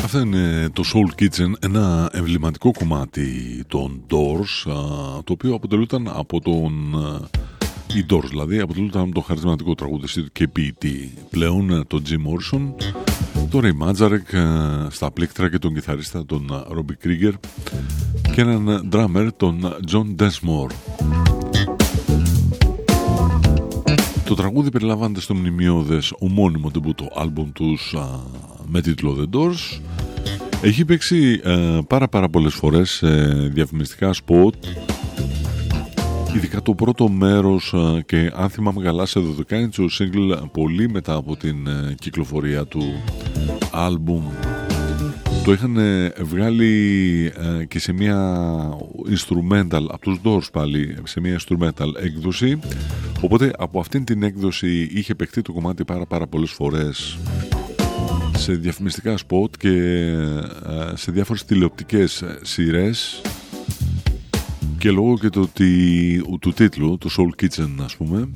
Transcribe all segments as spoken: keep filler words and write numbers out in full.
Αυτό είναι το Soul Kitchen, ένα εμβληματικό κομμάτι των Doors, το οποίο αποτελούταν από τον... οι Doors δηλαδή αποτελούνταν από τον χαρισματικό τραγουδιστή και ποιητή πλέον τον Jim Morrison, τον Ray Manzarek στα πλήκτρα και τον κιθαρίστα τον Robbie Krieger και έναν drummer τον John Densmore. Το τραγούδι περιλαμβάνεται στο μνημειώδες ομώνυμο ντεμπούτο άλμπουμ τους με τίτλο The Doors. Έχει παίξει ε, πάρα πάρα πολλές φορές σε διαφημιστικά σποτ, ειδικά το πρώτο μέρος ε, και αν θυμάμαι καλά σε δώδεκα ίντσο single πολύ μετά από την ε, κυκλοφορία του άλμπουμ. Το είχαν ε, βγάλει ε, και σε μια instrumental από τους Doors πάλι, σε μια instrumental έκδοση, οπότε από αυτήν την έκδοση είχε παιχτεί το κομμάτι πάρα πάρα πολλές φορές σε διαφημιστικά σποτ και σε διάφορες τηλεοπτικές σειρές, και λόγω και το, του, του τίτλου, το Soul Kitchen ας πούμε,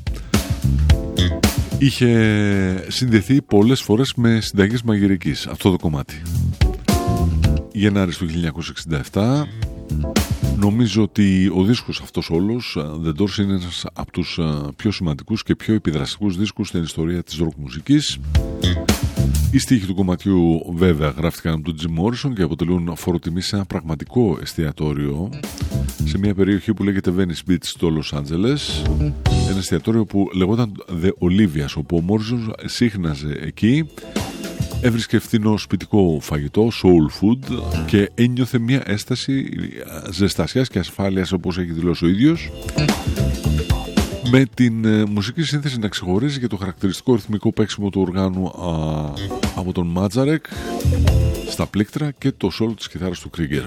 είχε συνδεθεί πολλές φορές με συνταγές μαγειρικής αυτό το κομμάτι. Γενάρης του χίλια εννιακόσια εξήντα επτά. Νομίζω ότι ο δίσκος αυτός όλος, The Doors, είναι ένας από τους πιο σημαντικούς και πιο επιδραστικούς δίσκους στην ιστορία της ροκ μουσικής. Οι στίχοι του κομματιού βέβαια γράφτηκαν από τον Jim Morrison και αποτελούν φοροτιμή σε ένα πραγματικό εστιατόριο σε μια περιοχή που λέγεται Venice Beach στο Λος Άντζελες, ένα εστιατόριο που λεγόταν The Olivias, όπου ο Morrison σύχναζε εκεί, έβρισκε φθηνό σπιτικό φαγητό, soul food, και ένιωθε μια έσταση ζεστασιάς και ασφάλειας, όπως έχει δηλώσει ο ίδιος, με την ε, μουσική σύνθεση να ξεχωρίζει και το χαρακτηριστικό ρυθμικό παίξιμο του οργάνου α, από τον Manzarek στα πλήκτρα και το solo της κιθάρας του Krieger.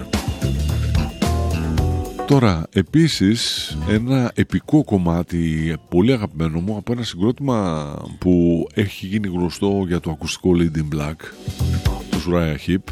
Τώρα επίσης ένα επικό κομμάτι πολύ αγαπημένο μου από ένα συγκρότημα που έχει γίνει γνωστό για το ακουστικό Lady in Black, του Uriah Heep.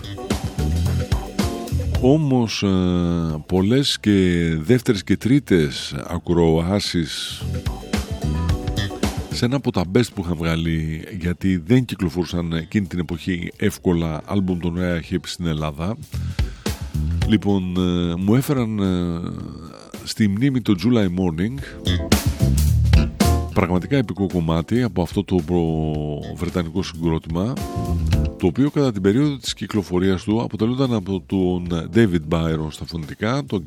Όμως ε, πολλές και δεύτερες και τρίτες ακροάσεις σε ένα από τα best που είχαν βγάλει, γιατί δεν κυκλοφορούσαν εκείνη την εποχή εύκολα άλμπουμ των Uriah Heep στην Ελλάδα. Λοιπόν, ε, μου έφεραν ε, στη μνήμη το July Morning, πραγματικά επικό κομμάτι από αυτό το βρετανικό συγκρότημα, το οποίο κατά την περίοδο της κυκλοφορίας του αποτελούνταν από τον David Byron στα φωνητικά, τον